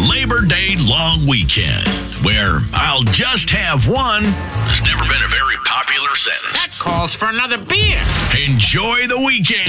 Labor Day long weekend, where "I'll just have one" has never been a very popular sentence. That calls for another beer. Enjoy the weekend.